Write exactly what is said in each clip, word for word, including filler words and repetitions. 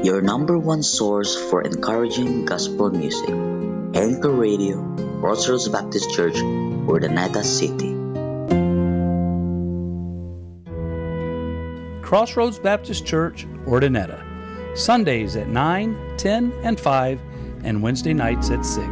your number one source for encouraging gospel music. Anchor Radio, Crossroads Baptist Church, Urdaneta City. Crossroads Baptist Church, Urdaneta. Sundays at nine, ten, and five, and Wednesday nights at six.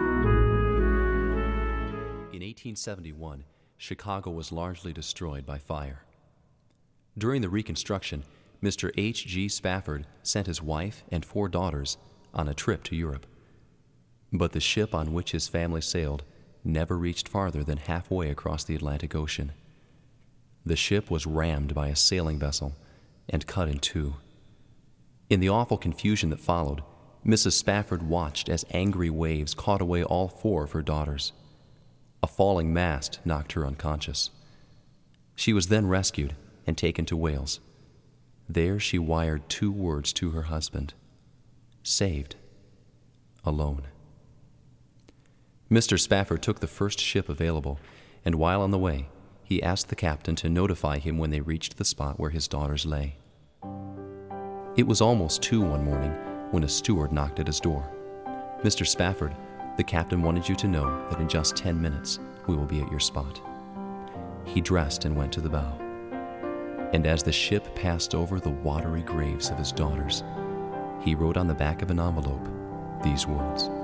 In eighteen seventy-one, Chicago was largely destroyed by fire. During the Reconstruction, Mister H G Spafford sent his wife and four daughters on a trip to Europe. But the ship on which his family sailed never reached farther than halfway across the Atlantic Ocean. The ship was rammed by a sailing vessel and cut in two. In the awful confusion that followed, Missus Spafford watched as angry waves caught away all four of her daughters. A falling mast knocked her unconscious. She was then rescued and taken to Wales. There she wired two words to her husband: saved, alone. Mister Spafford took the first ship available, and while on the way, he asked the captain to notify him when they reached the spot where his daughters lay. It was almost two one morning when a steward knocked at his door. "Mister Spafford, the captain wanted you to know that in just ten minutes we will be at your spot." He dressed and went to the bow. And as the ship passed over the watery graves of his daughters, he wrote on the back of an envelope these words: